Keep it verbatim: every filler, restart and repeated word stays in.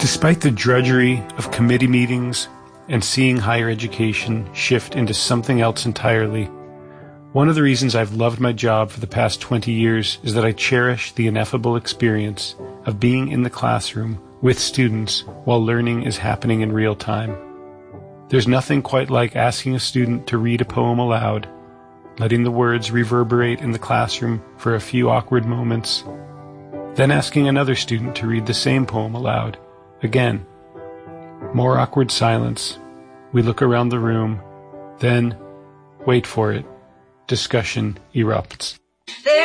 Despite the drudgery of committee meetings and seeing higher education shift into something else entirely, one of the reasons I've loved my job for the past twenty years is that I cherish the ineffable experience of being in the classroom with students while learning is happening in real time. There's nothing quite like asking a student to read a poem aloud, letting the words reverberate in the classroom for a few awkward moments, then asking another student to read the same poem aloud. Again, more awkward silence. We look around the room, then, wait for it, discussion erupts.